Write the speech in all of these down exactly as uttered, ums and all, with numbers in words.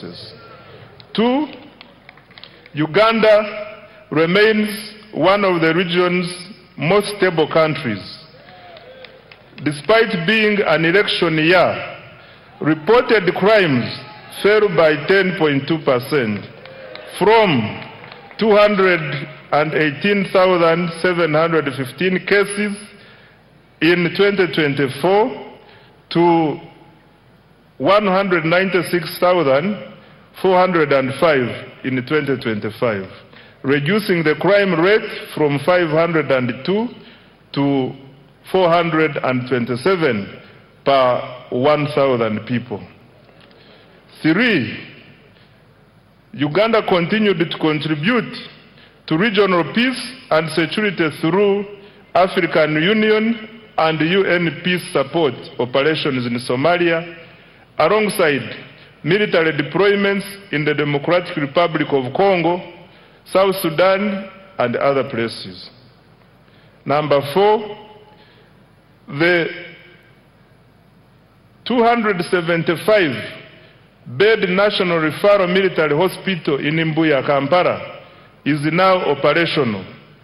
services. Two, Uganda remains one of the region's most stable countries. Despite being an election year, reported crimes fell by ten point two percent from two hundred eighteen thousand seven hundred fifteen cases in twenty twenty-four to one hundred ninety-six thousand four hundred five in twenty twenty-five, reducing the crime rate from five hundred two to four hundred twenty-seven per one thousand people. Three, Uganda continued to contribute to regional peace and security through African Union and U N peace support operations in Somalia, alongside military deployments in the Democratic Republic of Congo, South Sudan, and other places. Number four, the two hundred seventy-five bed National Referral Military Hospital in Mbuya, Kampala, is now operational.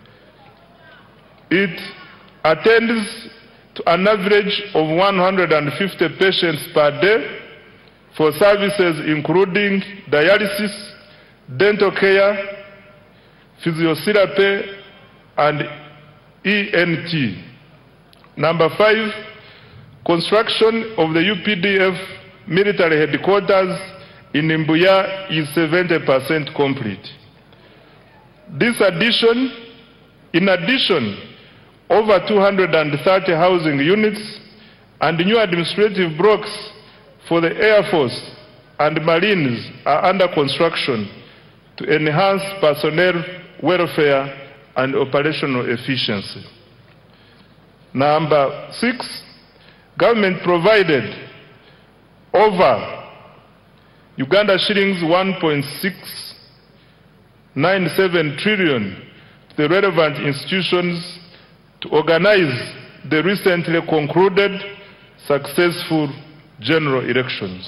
It attends to an average of one hundred fifty patients per day for services including dialysis, dental care, physiotherapy, and E N T. Number five, construction of the U P D F military headquarters in Mbuya is seventy percent complete. This addition, in addition, over two hundred thirty housing units and new administrative blocks for the Air Force and Marines are under construction to enhance personnel welfare and operational efficiency. Number six, government provided over Uganda shillings one point six nine seven trillion to the relevant institutions to organize the recently concluded successful general elections.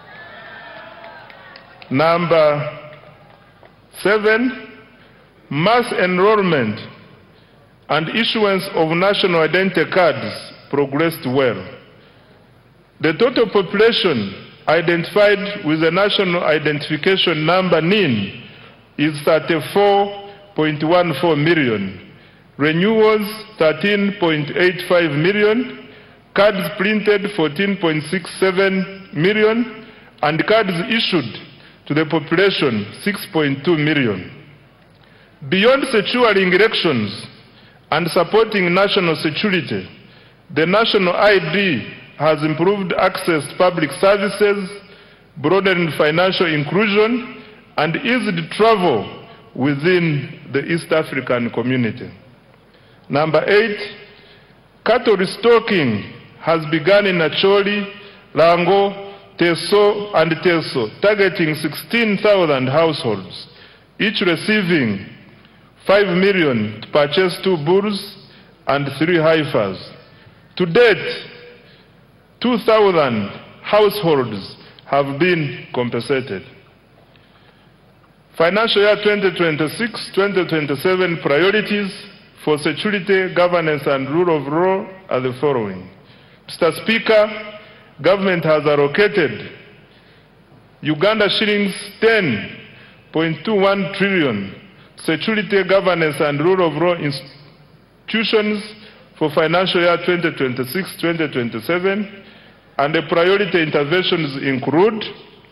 Number seven, mass enrollment and issuance of national identity cards progressed well. The total population identified with the National Identification Number N I N is thirty-four point one four million, renewals thirteen point eight five million, cards printed fourteen point six seven million, and cards issued to the population six point two million. Beyond securing elections and supporting national security, the national I D has improved access to public services, broadened financial inclusion, and eased travel within the East African community. Number eight, cattle restocking has begun in Acholi, Lango, Teso, and Teso, targeting sixteen thousand households, each receiving five million to purchase two bulls and three heifers. To date, two thousand households have been compensated. Financial year twenty twenty-six twenty twenty-seven priorities for security, governance, and rule of law are the following. Mister Speaker, government has allocated Uganda shillings ten point two one trillion security, governance, and rule of law institutions for financial year twenty twenty-six twenty twenty-seven, and the priority interventions include: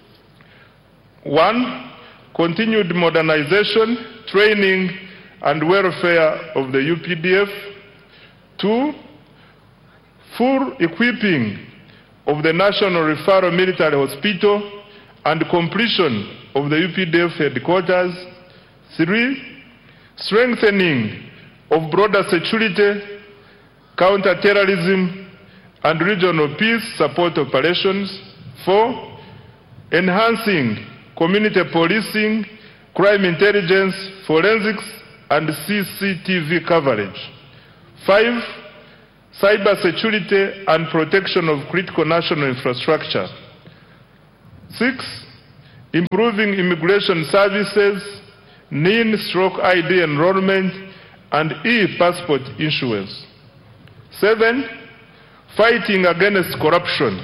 one, continued modernization, training, and welfare of the U P D F. Two, full equipping of the National Referral Military Hospital and completion of the U P D F headquarters. Three, strengthening of broader security, counter-terrorism, and regional peace support operations. Four, enhancing community policing, crime intelligence, forensics, and C C T V coverage. Five, cyber security and protection of critical national infrastructure. Six, improving immigration services, N I N/I D enrollment, and e-passport issuance. Seven, fighting against corruption.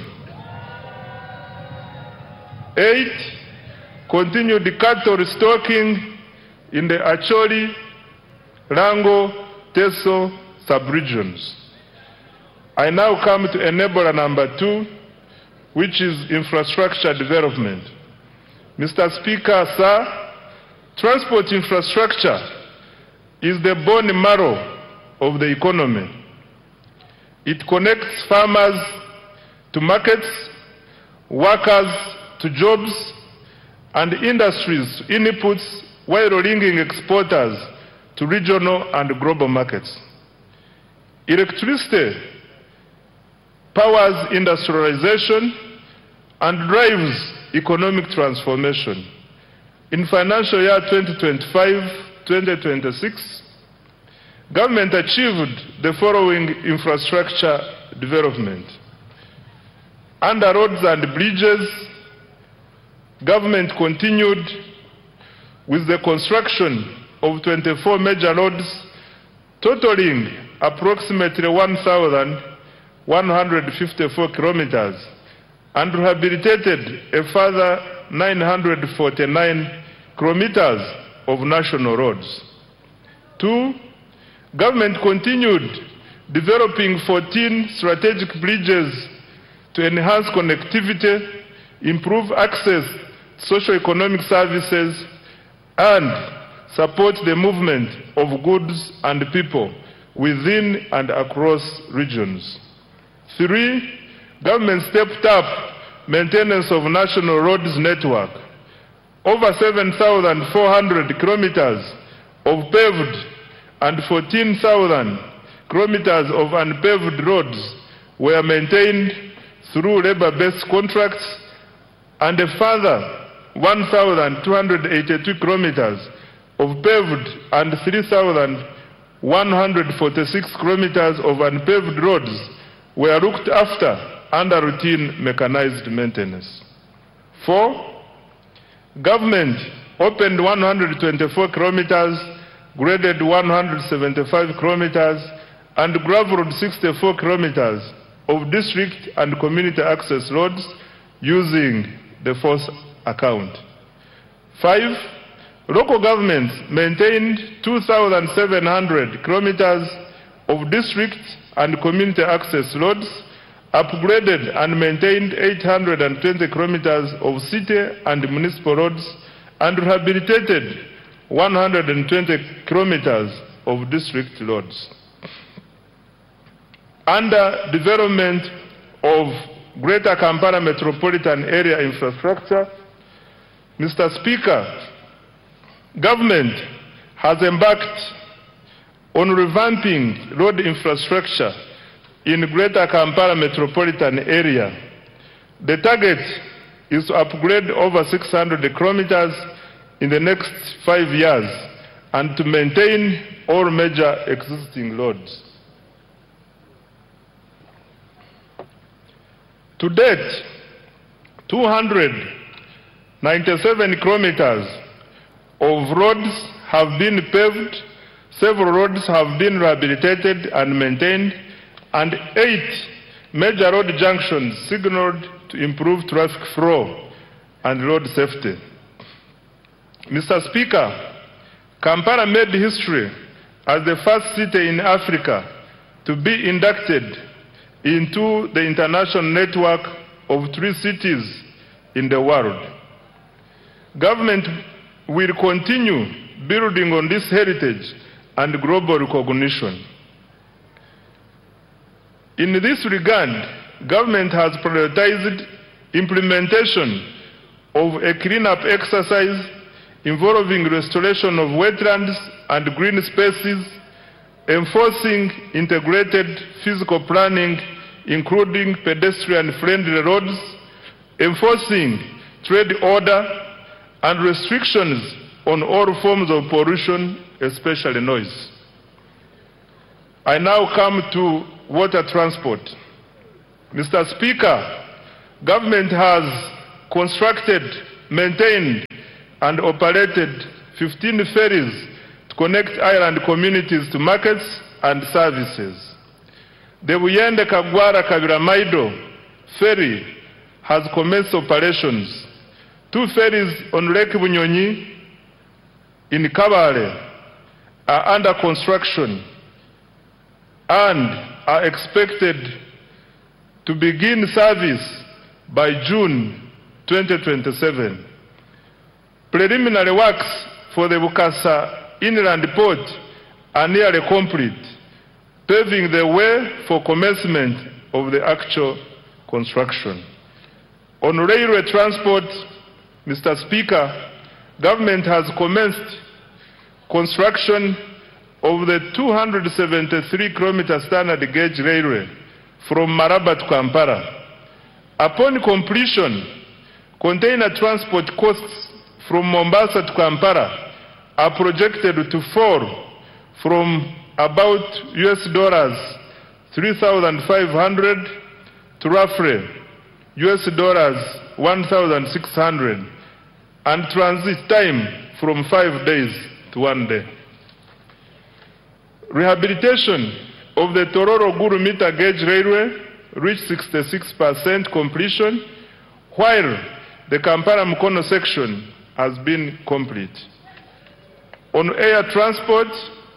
Eight, continued cattle restocking in the Acholi, Rango, Teso sub-regions. I now come to enabler number two, which is infrastructure development. Mister Speaker, sir, transport infrastructure is the bone marrow of the economy. It connects farmers to markets, workers to jobs, and industries to inputs, while linking exporters to regional and global markets. Electricity powers industrialization and drives economic transformation. In financial year twenty twenty-five twenty twenty-six, government achieved the following infrastructure development. Under roads and bridges, government continued with the construction of twenty-four major roads, totaling approximately one thousand one hundred fifty-four kilometers, and rehabilitated a further nine hundred forty-nine kilometers of national roads. Two, government continued developing fourteen strategic bridges to enhance connectivity, improve access to socio-economic services, and support the movement of goods and people within and across regions. Three, government stepped up maintenance of national roads network. Over seven thousand four hundred kilometers of paved and fourteen thousand kilometers of unpaved roads were maintained through labor-based contracts, and a further one thousand two hundred eighty-two kilometers of paved and three thousand one hundred forty-six kilometers of unpaved roads were looked after under routine mechanized maintenance. Four, government opened one hundred twenty-four kilometers, graded one hundred seventy-five kilometers, and gravelled sixty-four kilometers of district and community access roads using the force account. Five, local governments maintained two thousand seven hundred kilometers of district and community access roads, upgraded and maintained eight hundred twenty kilometers of city and municipal roads, and rehabilitated one hundred twenty kilometers of district roads. Under development of Greater Kampala Metropolitan Area infrastructure, Mister Speaker, government has embarked on revamping road infrastructure in Greater Kampala Metropolitan Area. The target is to upgrade over six hundred kilometers in the next five years and to maintain all major existing roads. To date, two hundred ninety-seven kilometers of roads have been paved, several roads have been rehabilitated and maintained, and eight major road junctions signaled to improve traffic flow and road safety. Mister Speaker, Kampala made history as the first city in Africa to be inducted into the international network of three cities in the world. Government will continue building on this heritage and global recognition. In this regard, government has prioritized implementation of a cleanup exercise involving restoration of wetlands and green spaces, enforcing integrated physical planning, including pedestrian-friendly roads, enforcing trade order, and restrictions on all forms of pollution, especially noise. I now come to water transport. Mister Speaker, government has constructed maintained and operated fifteen ferries to connect island communities to markets and services. The Buyende Kagwara Kabiramaido ferry has commenced operations. Two ferries on Lake Bunyonyi in Kabale are under construction and are expected to begin service by June twenty twenty-seven. Preliminary works for the Bukasa Inland Port are nearly complete, paving the way for commencement of the actual construction. On railway transport, Mister Speaker, government has commenced construction of the two hundred seventy-three kilometer standard gauge railway from Maraba to Kampala. Upon completion, container transport costs from Mombasa to Kampala are projected to fall from about U S dollars three thousand five hundred to roughly U S dollars one thousand six hundred, and transit time from five days to one day. Rehabilitation of the Tororo Guru meter gauge railway reached sixty-six percent completion, while the Kampala Mukono section has been complete. On air transport,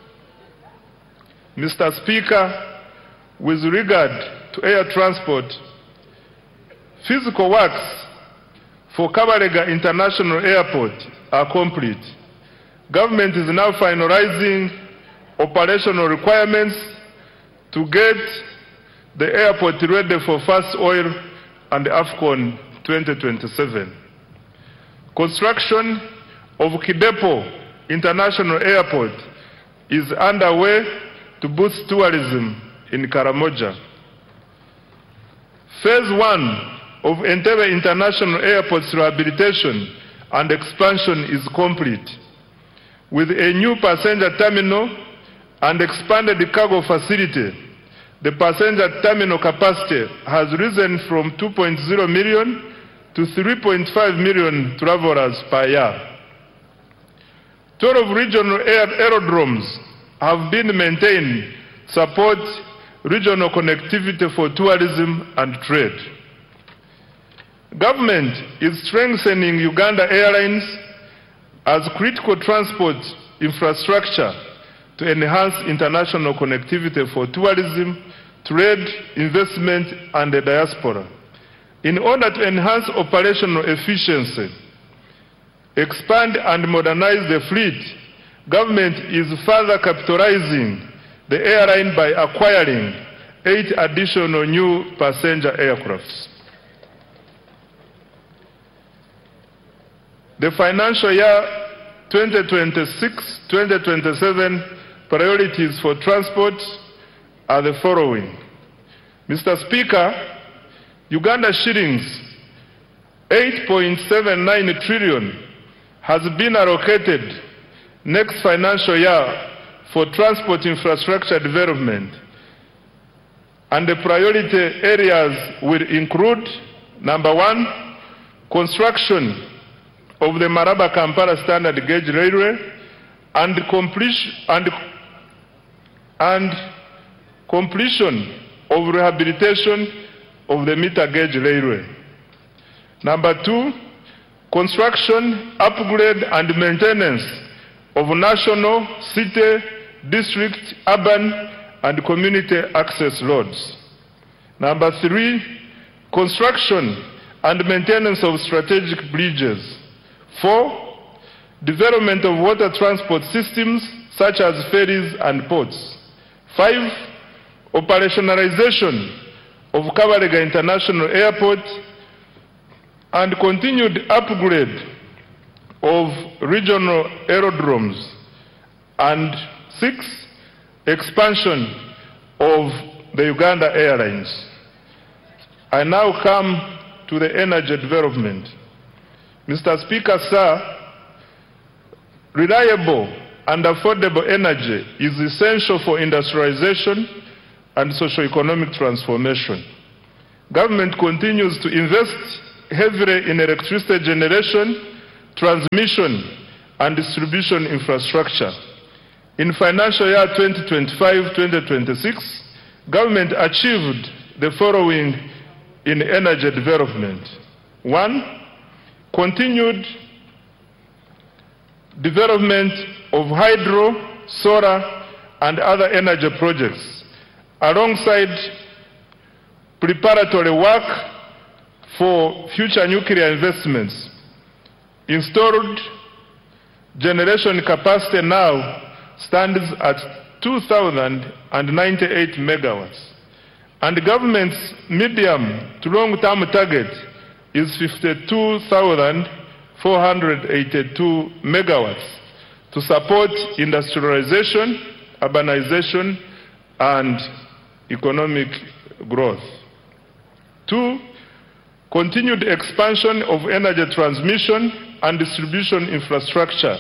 Mister Speaker, with regard to air transport, physical works for Kabalega International Airport are complete. Government is now finalizing operational requirements to get the airport ready for first oil and AFCON twenty twenty-seven. Construction of Kidepo International Airport is underway to boost tourism in Karamoja. Phase one of Entebbe International Airport's rehabilitation and expansion is complete, with a new passenger terminal and expanded cargo facility. The passenger terminal capacity has risen from two point zero million to three point five million travelers per year. twelve regional air aerodromes have been maintained to support regional connectivity for tourism and trade. Government is strengthening Uganda Airlines as critical transport infrastructure to enhance international connectivity for tourism, trade, investment, and the diaspora. In order to enhance operational efficiency, expand and modernize the fleet, government is further capitalizing the airline by acquiring eight additional new passenger aircrafts. The financial year twenty twenty-six twenty twenty-seven priorities for transport are the following. Mister Speaker, Uganda shillings eight point seven nine trillion has been allocated next financial year for transport infrastructure development, and the priority areas will include: number one, construction of the Maraba-Kampala standard gauge railway and completion, and, and completion of rehabilitation of the meter gauge railway. Number two, construction, upgrade and maintenance of national, city, district, urban and community access roads. Number three, construction and maintenance of strategic bridges. Four, development of water transport systems such as ferries and ports. Five, operationalization of Kabalega International Airport and continued upgrade of regional aerodromes. And six, expansion of the Uganda Airlines. I now come to the energy development. Mister Speaker, sir, reliable and affordable energy is essential for industrialization and socio-economic transformation. Government continues to invest heavily in electricity generation, transmission, and distribution infrastructure. In financial year twenty twenty-five twenty twenty-six, government achieved the following in energy development. One, continued development of hydro, solar, and other energy projects, alongside preparatory work for future nuclear investments. Installed generation capacity now stands at two thousand ninety-eight megawatts, and the government's medium to long-term target is fifty-two thousand four hundred eighty-two megawatts to support industrialization, urbanization, and economic growth. Two, continued expansion of energy transmission and distribution infrastructure.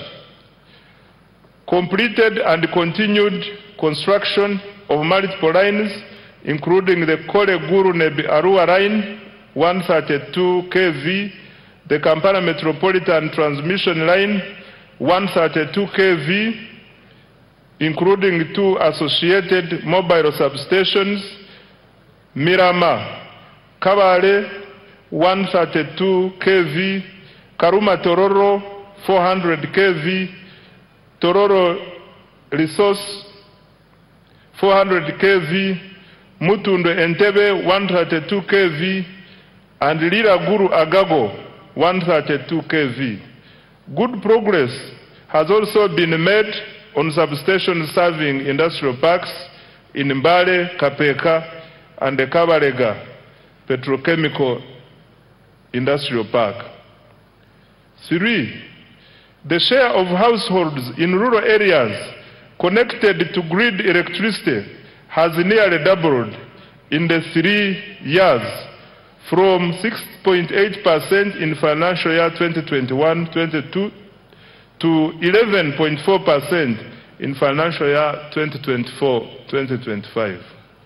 Completed and continued construction of multiple lines, including the Kore-Guru-Nebi-Arua line, one thirty-two K V, the Kampala Metropolitan Transmission Line, one thirty-two K V, including two associated mobile substations, Mirama, Kabale, one thirty-two K V, Karuma Tororo, four hundred K V, Tororo Resource, four hundred K V, Mutundo Entebbe, one thirty-two K V, and Lira Guru Agago, one thirty-two K V. Good progress has also been made on substations serving industrial parks in Mbale, Kapeka, and the Kabarega Petrochemical Industrial Park. Three, the share of households in rural areas connected to grid electricity has nearly doubled in the three years, from six point eight percent in financial year twenty twenty-one twenty-two to eleven point four percent in financial year twenty twenty-four twenty twenty-five.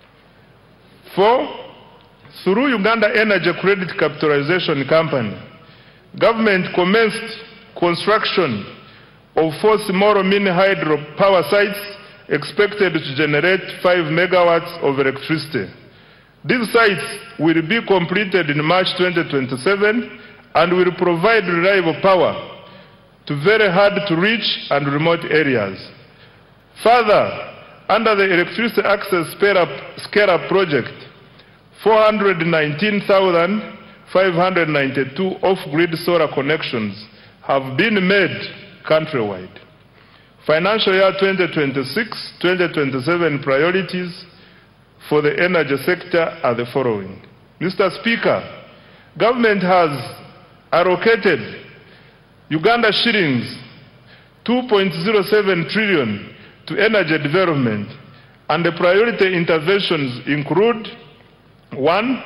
Four, through Uganda Energy Credit Capitalization Company, government commenced construction of four small mini hydro power sites expected to generate five megawatts of electricity. These sites will be completed in March twenty twenty-seven and will provide reliable power to very hard to reach and remote areas. Further, under the Electricity Access Scale-Up Scale-Up Project, four hundred nineteen thousand five hundred ninety-two off-grid solar connections have been made countrywide. Financial year twenty twenty-six twenty twenty-seven priorities for the energy sector are the following. Mister Speaker, government has allocated Uganda shillings two point zero seven trillion to energy development, and the priority interventions include: one,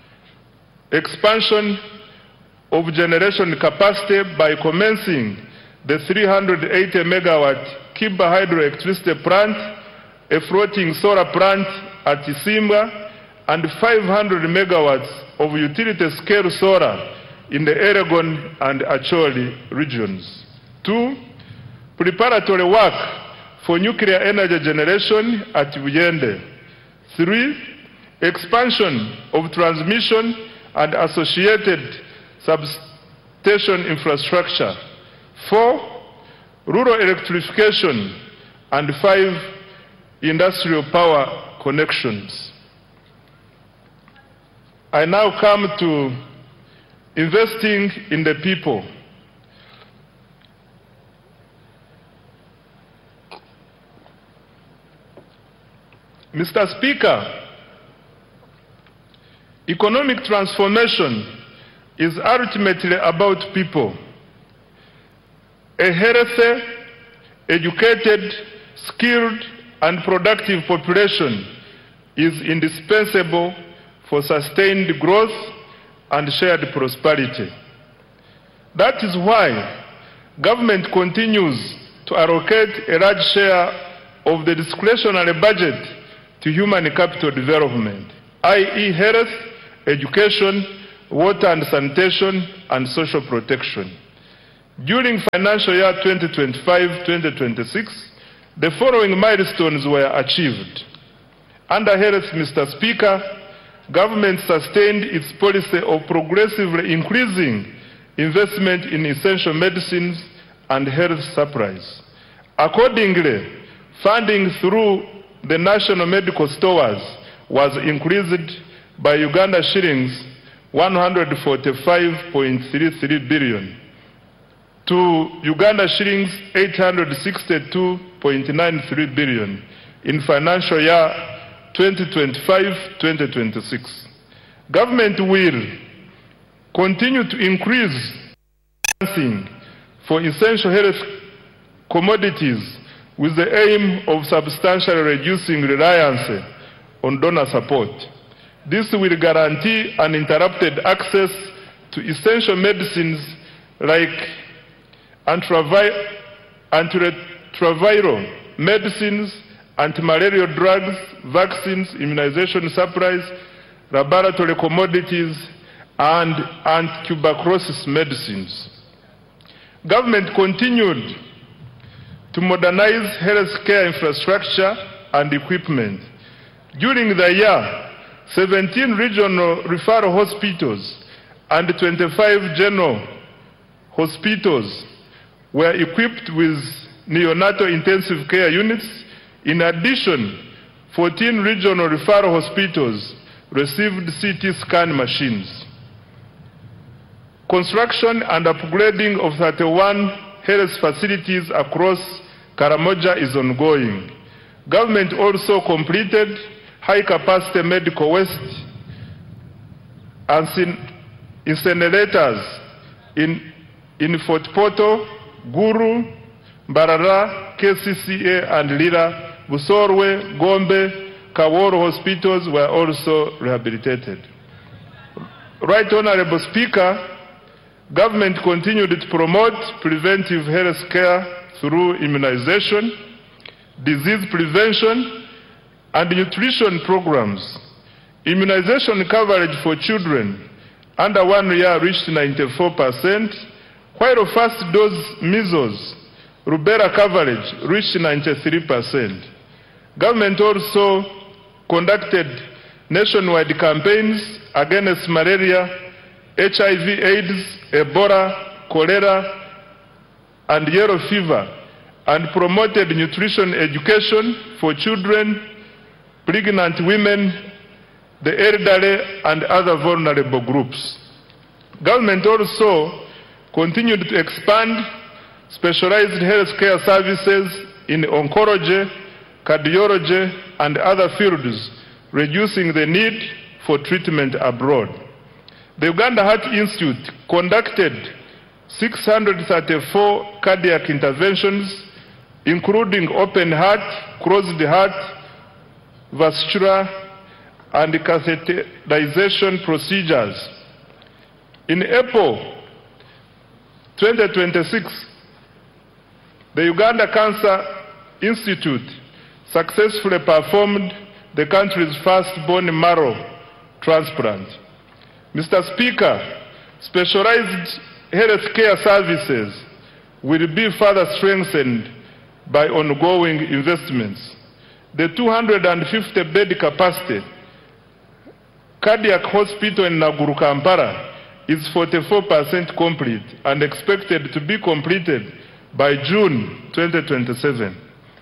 expansion of generation capacity by commencing the three hundred eighty megawatt Kiba hydroelectricity plant, a floating solar plant at Isimba, and five hundred megawatts of utility-scale solar in the Eragon and Acholi regions. Two, preparatory work for nuclear energy generation at Buyende. Three, expansion of transmission and associated substation infrastructure. Four, rural electrification. And five, industrial power connections. I now come to investing in the people. Mister Speaker, economic transformation is ultimately about people. A healthy, educated, skilled, and productive population is indispensable for sustained growth and shared prosperity. That is why government continues to allocate a large share of the discretionary budget to human capital development, that is health, education, water and sanitation, and social protection. During financial year twenty twenty-five twenty twenty-six, the following milestones were achieved. Under health, Mister Speaker, government sustained its policy of progressively increasing investment in essential medicines and health supplies. Accordingly, funding through the national medical stores was increased by Uganda shillings one hundred forty-five point three three billion to Uganda shillings eight hundred sixty-two point nine three billion in financial year twenty twenty-five twenty twenty-six. Government will continue to increase financing for essential health commodities with the aim of substantially reducing reliance on donor support. This will guarantee uninterrupted access to essential medicines like antiretroviral medicines, anti-malarial drugs, vaccines, immunization supplies, laboratory commodities, and anti-tuberculosis medicines. Government continued to modernize healthcare infrastructure and equipment. During the year, seventeen regional referral hospitals and twenty-five general hospitals were equipped with neonatal intensive care units. In addition, fourteen regional referral hospitals received C T scan machines. Construction and upgrading of thirty-one health facilities across Karamoja is ongoing. Government also completed high-capacity medical waste and incinerators in, in Fort Portal, Guru, Barara, K C C A, and Lira. Busorwe, Gombe, Kaworo hospitals were also rehabilitated. Right Honorable Speaker, government continued to promote preventive health care through immunization, disease prevention, and nutrition programs. Immunization coverage for children under one year reached ninety-four percent, while first dose measles, rubella coverage reached ninety-three percent. Government also conducted nationwide campaigns against malaria, H I V AIDS, Ebola, cholera, and yellow fever, and promoted nutrition education for children, pregnant women, the elderly, and other vulnerable groups. Government also continued to expand specialized health care services in oncology, cardiology, and other fields, reducing the need for treatment abroad. The Uganda Heart Institute conducted six hundred thirty-four cardiac interventions, including open heart, closed heart, vascular, and catheterization procedures. In April twenty twenty-six, the Uganda Cancer Institute successfully performed the country's first bone marrow transplant. Mister Speaker, specialized health care services will be further strengthened by ongoing investments. The two hundred fifty bed capacity cardiac hospital in Naguru, Kampala is forty-four percent complete and expected to be completed by June twenty twenty-seven.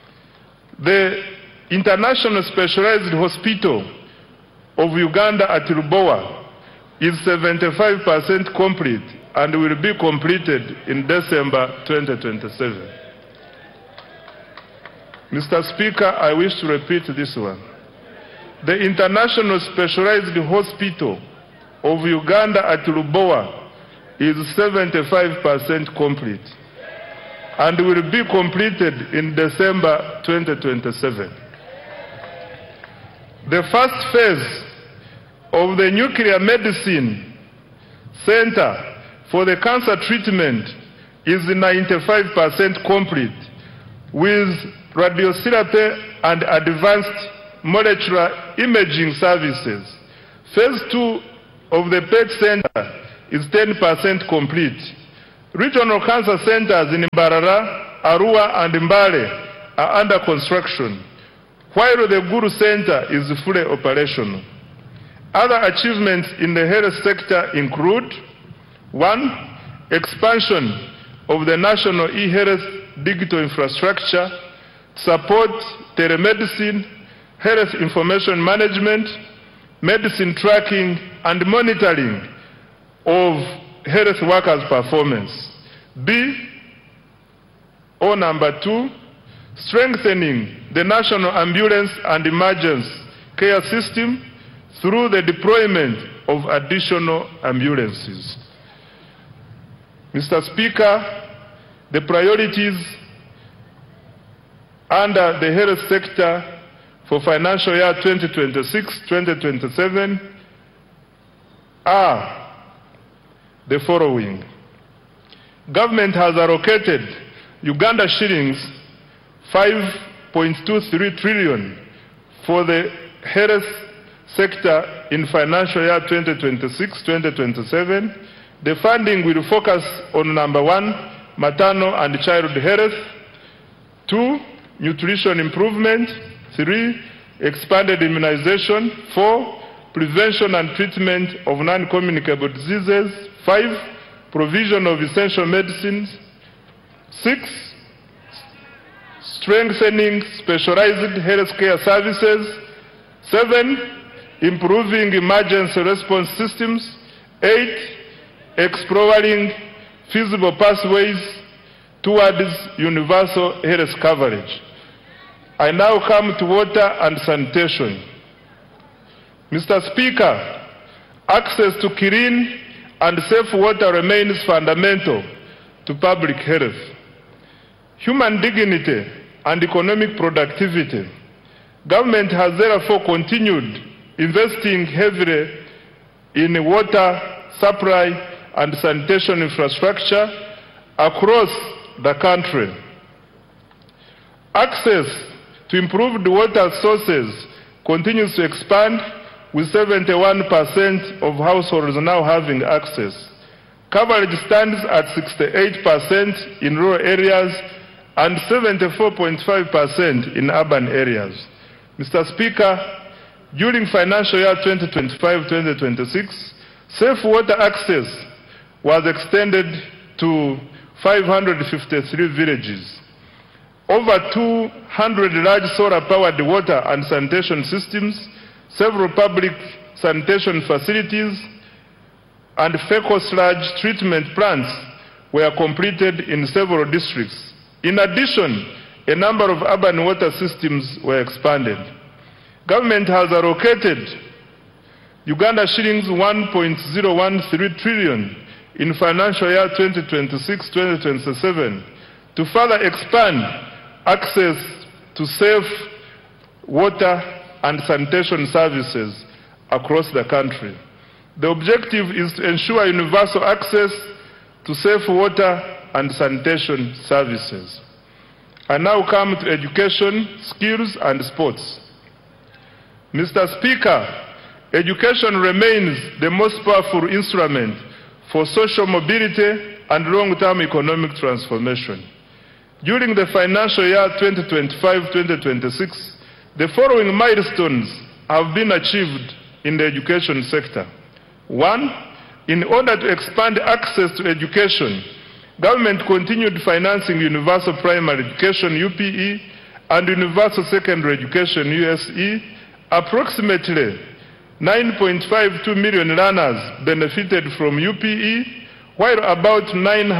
The International Specialized Hospital of Uganda at Lubowa is seventy-five percent complete and will be completed in December twenty twenty-seven. Mister Speaker, I wish to repeat this one. The International Specialized Hospital of Uganda at Lubowa is seventy-five percent complete and will be completed in December twenty twenty-seven. The first phase of the Nuclear Medicine Center for the cancer treatment is ninety-five percent complete, with radiotherapy and advanced molecular imaging services. Phase two of the P E T Center is ten percent complete. Regional cancer centers in Mbarara, Arua, and Mbale are under construction, while the Guru Center is fully operational. Other achievements in the health sector include: one, expansion of the national e-health digital infrastructure to support telemedicine, health information management, medicine tracking, and monitoring of health workers' performance. B, or number two, strengthening the national ambulance and emergency care system through the deployment of additional ambulances. Mister Speaker, the priorities under the health sector for financial year twenty twenty-six twenty twenty-seven are the following. Government has allocated Uganda shillings five point two three trillion for the health sector in financial year twenty twenty-six twenty twenty-seven. The funding will focus on number one, maternal and child health; two, nutrition improvement; three, expanded immunization; four, prevention and treatment of non-communicable diseases; five, provision of essential medicines; six, strengthening specialized healthcare services; seven, improving emergency response systems; eight, exploring feasible pathways towards universal health coverage. I now come to water and sanitation. Mister Speaker, access to clean and safe water remains fundamental to public health. Human dignity and economic productivity. Government has therefore continued investing heavily in water supply and sanitation infrastructure across the country. Access to improved water sources continues to expand, with seventy-one percent of households now having access. Coverage stands at sixty-eight percent in rural areas and seventy-four point five percent in urban areas. Mister Speaker, during financial year twenty twenty-five twenty twenty-six, safe water access was extended to five hundred fifty-three villages. Over two hundred large solar-powered water and sanitation systems, several public sanitation facilities, and fecal sludge treatment plants were completed in several districts. In addition, a number of urban water systems were expanded. Government has allocated Uganda shillings one point zero one three trillion in financial year twenty twenty-six twenty twenty-seven to further expand access to safe water and sanitation services across the country. The objective is to ensure universal access to safe water and sanitation services. I now come to education, skills, and sports. Mister Speaker, education remains the most powerful instrument for social mobility and long-term economic transformation. During the financial year twenty twenty-five twenty twenty-six, the following milestones have been achieved in the education sector. One, in order to expand access to education, government continued financing universal primary education U P E and universal secondary education U S E. Approximately nine point five two million learners benefited from U P E, while about nine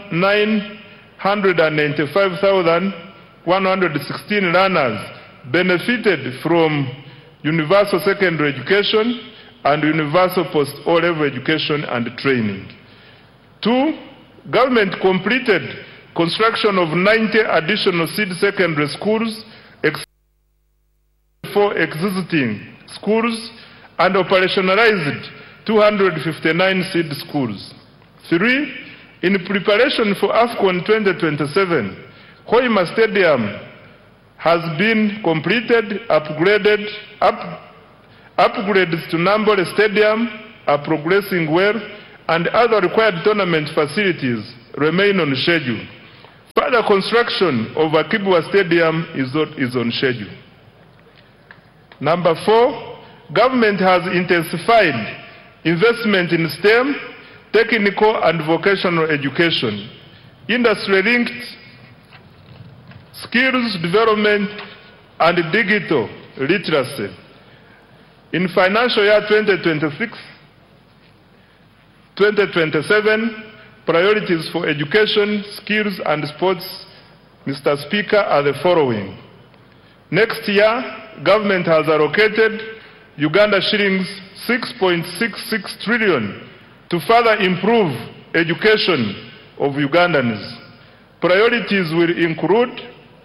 hundred ninety-five thousand one hundred sixteen learners benefited from universal secondary education and universal post-O level education and training. Two, government completed construction of ninety additional seed secondary schools for existing schools and operationalized two hundred fifty-nine seed schools. Three, in preparation for AFCON twenty twenty-seven, Hoima Stadium has been completed, upgraded, up, upgrades to Nambole Stadium, are progressing well, and other required tournament facilities remain on schedule. Further construction of Akibwa Stadium is on, is on schedule. Number four, government has intensified investment in STEM, technical and vocational education, industry-linked skills development, and digital literacy. In financial year twenty twenty-six twenty twenty-seven, priorities for education, skills, and sports, Mister Speaker, are the following. Next year, government has allocated Uganda shillings six point six six trillion to further improve education of Ugandans. Priorities will include: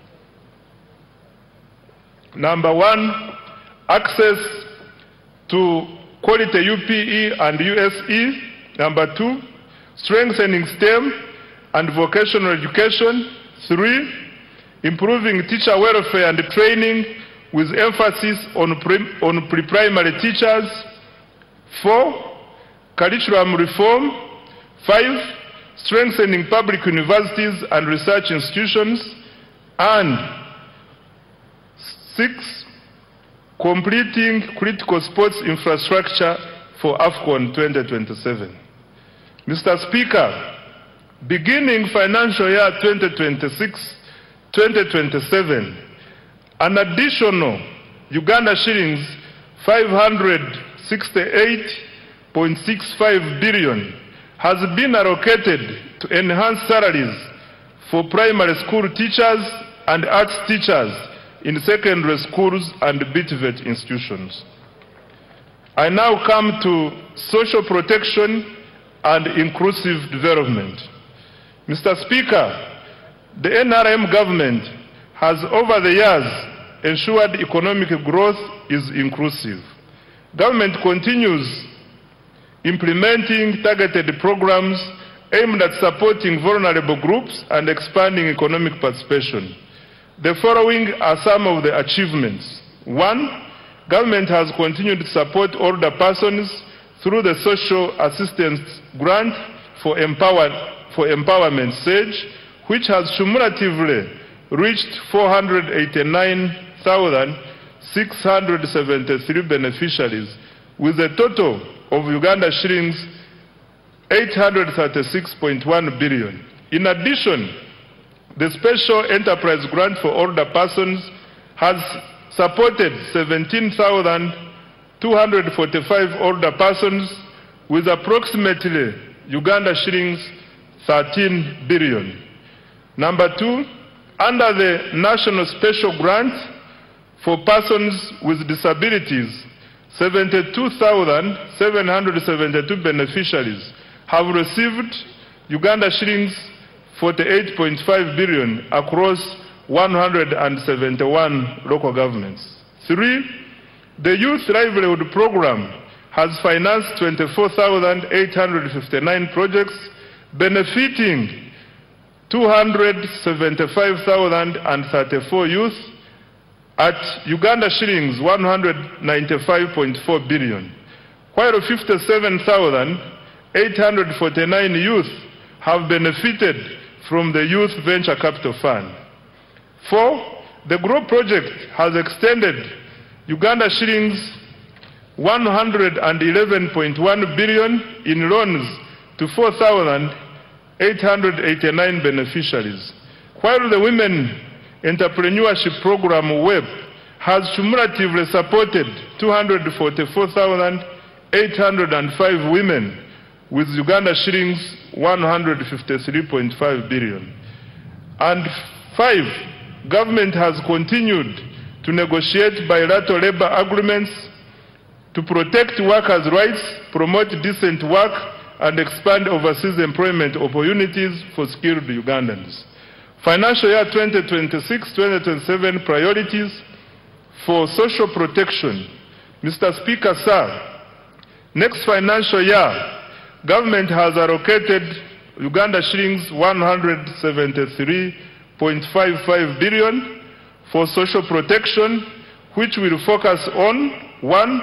number one, access to quality U P E and U S E. Number two, strengthening STEM and vocational education. Three, improving teacher welfare and training with emphasis on pre on pre-primary teachers. Four, curriculum reform. Five, strengthening public universities and research institutions. And six, completing critical sports infrastructure for AFCON twenty twenty-seven. Mister Speaker, beginning financial year twenty twenty-six twenty twenty-seven, an additional Uganda shillings five hundred sixty-eight point six five billion has been allocated to enhance salaries for primary school teachers and arts teachers in secondary schools and B T V E T institutions. I now come to social protection and inclusive development. Mister Speaker, the N R M government has over the years ensured economic growth is inclusive. Government continues implementing targeted programs aimed at supporting vulnerable groups and expanding economic participation. The following are some of the achievements. One, government has continued to support older persons through the Social Assistance Grant for, empower, for Empowerment SAGE, which has cumulatively reached four hundred eighty-nine thousand six hundred seventy-three beneficiaries, with a total of Uganda shillings eight hundred thirty-six point one billion. In addition, the Special Enterprise Grant for Older Persons has supported seventeen thousand two hundred forty-five older persons with approximately Uganda shillings thirteen billion. Number two, under the National Special Grant for Persons with Disabilities, seventy-two thousand seven hundred seventy-two beneficiaries have received Uganda shillings forty-eight point five billion across one hundred seventy-one local governments. Three, the Youth Livelihood Program has financed twenty-four thousand eight hundred fifty-nine projects benefiting two hundred seventy-five thousand thirty-four youth at Uganda shillings one hundred ninety-five point four billion, while fifty-seven thousand eight hundred forty-nine youth have benefited from the Youth Venture Capital Fund. Four, the GROW project has extended Uganda shillings one hundred eleven point one billion in loans to four thousand eight hundred eighty-nine beneficiaries, while the Women Entrepreneurship Program W E B has cumulatively supported two hundred forty-four thousand eight hundred five women with Uganda shillings one hundred fifty-three point five billion. And five, government has continued to negotiate bilateral labor agreements to protect workers' rights, promote decent work, and expand overseas employment opportunities for skilled Ugandans. Financial year twenty twenty-six twenty twenty-seven priorities for social protection. Mister Speaker, sir, next financial year, government has allocated Uganda shillings one hundred seventy-three point five five billion for social protection, which will focus on: one,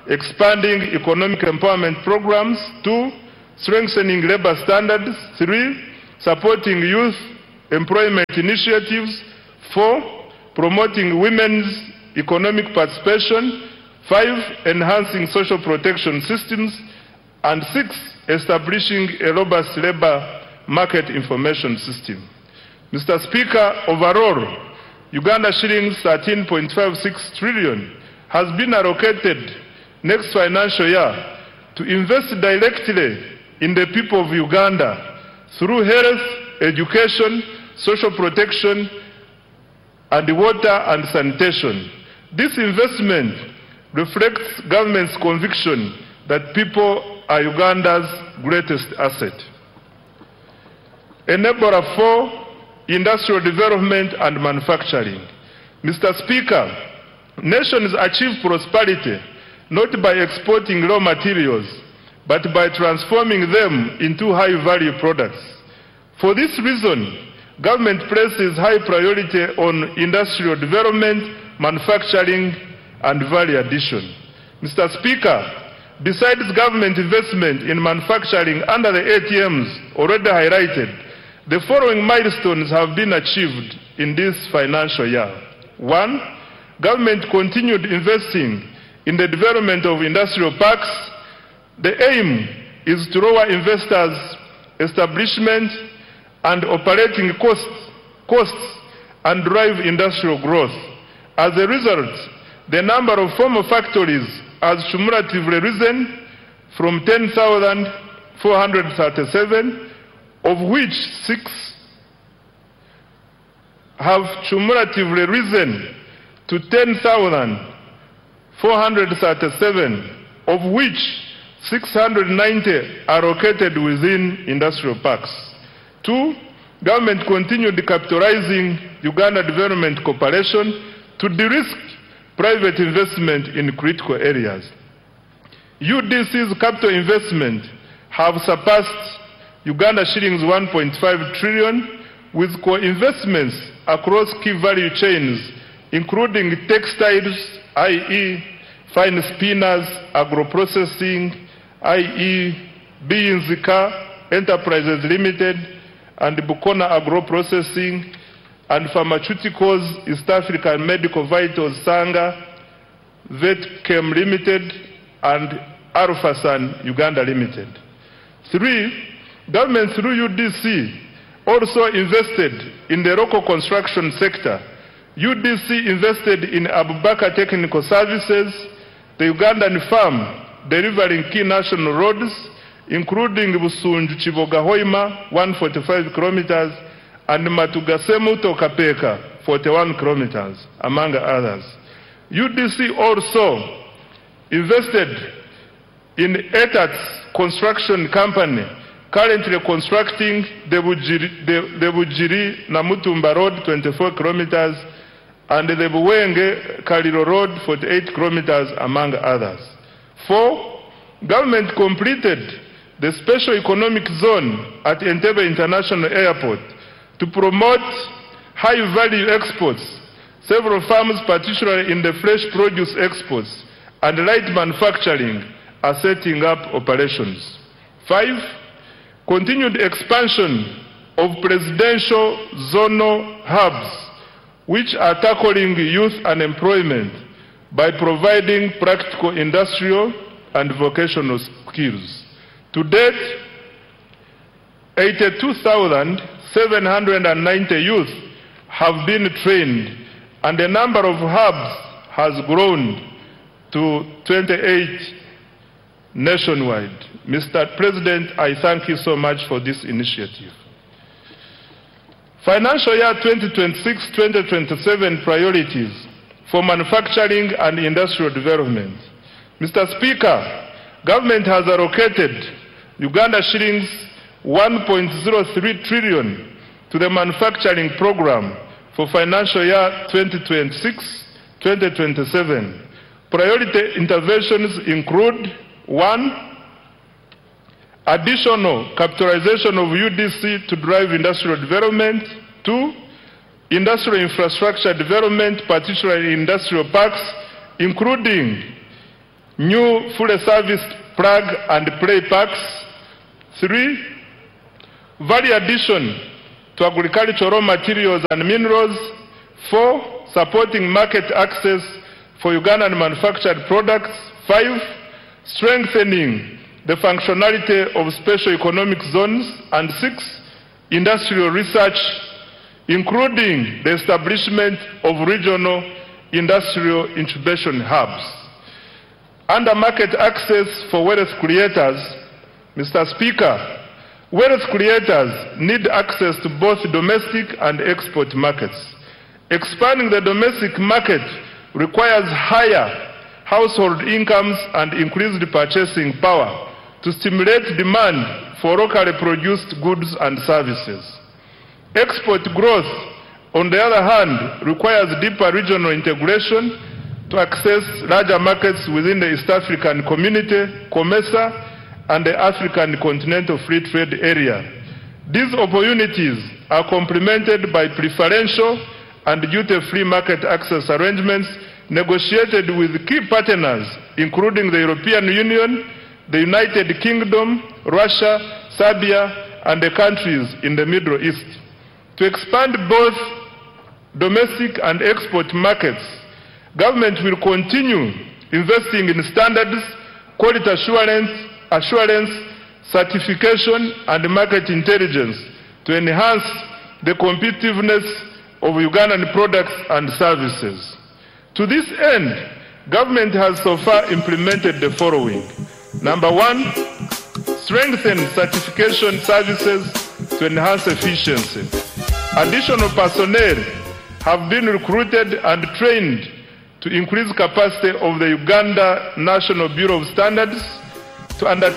expanding economic empowerment programs. Two, strengthening labor standards. Three, supporting youth employment initiatives. Four, promoting women's economic participation. Five, enhancing social protection systems. And six, establishing a robust labor market information system. Mister Speaker, overall, Uganda shillings thirteen point five six trillion has been allocated next financial year to invest directly in the people of Uganda through health, education, social protection, and water and sanitation. This investment reflects government's conviction that people are Uganda's greatest asset. Enabler four, industrial development and manufacturing. Mister Speaker, nations achieve prosperity not by exporting raw materials, but by transforming them into high-value products. For this reason, government places high priority on industrial development, manufacturing, and value addition. Mister Speaker, besides government investment in manufacturing under the A T Ms already highlighted, the following milestones have been achieved in this financial year. One, government continued investing in the development of industrial parks. The aim is to lower investors' establishment and operating costs, costs and drive industrial growth. As a result, the number of formal factories has cumulatively risen from ten thousand four hundred thirty-seven, of which six have cumulatively risen to ten thousand four hundred thirty-seven, of which six hundred ninety are located within industrial parks. Two, government continued capitalizing Uganda Development Corporation to de-risk private investment in critical areas. U D C's capital investment have surpassed Uganda shillings one point five trillion, with co-investments across key value chains, including textiles, that is fine spinners, agro-processing, that is Biyinzika Enterprises Limited, and Bukona Agro-Processing, and Pharmaceuticals, East African Medical Vitals Sanga, Vetchem Limited, and Alphasan Uganda Limited. Three, government through U D C also invested in the local construction sector. U D C invested in Abubakar Technical Services, the Ugandan firm delivering key national roads, including Busunju Chiboga Hoima, one hundred forty-five kilometers, and Matugasemu to Kapeka, forty-one kilometers, among others. U D C also invested in E T A T's construction company, currently constructing the Bujiri, the, the Bujiri Namutumba Road, twenty-four kilometers, and the Buwenge Kaliro Road, forty-eight kilometers, among others. Four, government completed the special economic zone at Entebbe International Airport to promote high-value exports. Several firms, particularly in the fresh produce exports and light manufacturing, are setting up operations. Five, continued expansion of presidential zonal hubs, which are tackling youth unemployment by providing practical industrial and vocational skills. To date, eighty-two thousand seven hundred ninety youth have been trained, and the number of hubs has grown to twenty-eight nationwide. Mister President, I thank you so much for this initiative. Financial year twenty twenty-six twenty twenty-seven priorities for manufacturing and industrial development. Mister Speaker, government has allocated Uganda shillings one point zero three trillion to the manufacturing program for financial year twenty twenty-six twenty twenty-seven. Priority interventions include: one, additional capitalization of U D C to drive industrial development; two, industrial infrastructure development, particularly industrial parks, including new fully serviced plug and play parks. Three, value addition to agricultural raw materials and minerals. Four, supporting market access for Ugandan manufactured products. Five, strengthening the functionality of special economic zones. And six, industrial research, including the establishment of regional industrial incubation hubs. Under market access for wealth creators, Mister Speaker, wealth creators need access to both domestic and export markets. Expanding the domestic market requires higher household incomes and increased purchasing power to stimulate demand for locally produced goods and services. Export growth, on the other hand, requires deeper regional integration to access larger markets within the East African Community, COMESA, and the African Continental Free Trade Area. These opportunities are complemented by preferential and duty-free market access arrangements negotiated with key partners, including the European Union, the United Kingdom, Russia, Serbia, and the countries in the Middle East. To expand both domestic and export markets, government will continue investing in standards, quality assurance, assurance, certification, and market intelligence to enhance the competitiveness of Ugandan products and services. To this end, government has so far implemented the following. Number one, strengthen certification services to enhance efficiency. Additional personnel have been recruited and trained to increase capacity of the Uganda National Bureau of Standards to undertake